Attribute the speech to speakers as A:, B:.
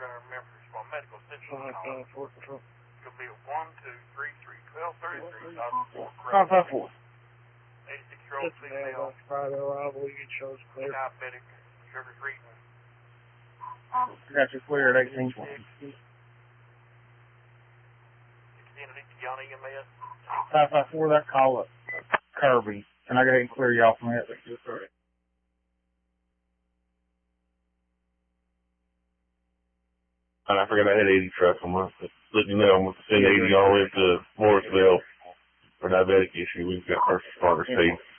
A: trying to remember. It's my medical assistant.
B: 554.
A: It's going to be a 1, 2, 3, 3, 1233.
B: 554.
A: 86-year-old female.
B: Friday arrival, you can show us clear.
A: Diabetic. Sugar's reading.
B: Got you clear at 18.
A: 16. Y'all need EMS?
B: 554, that call up Kirby. And I got to clear y'all from that.
C: And I forgot I had 80 truck. I'm going to let you know I'm going to send 80 all the way to Morrisville for diabetic issue. We've got first responder state.